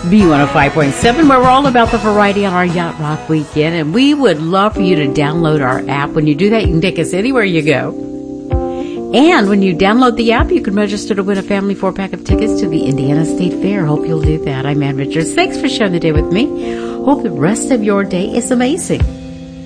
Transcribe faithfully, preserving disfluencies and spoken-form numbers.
B one oh five point seven, where we're all about the variety on our Yacht Rock weekend. And we would love for you to download our app. When you do that, you can take us anywhere you go. And when you download the app, you can register to win a family four-pack of tickets to the Indiana State Fair. Hope you'll do that. I'm Ann Richards. Thanks for sharing the day with me. Hope the rest of your day is amazing.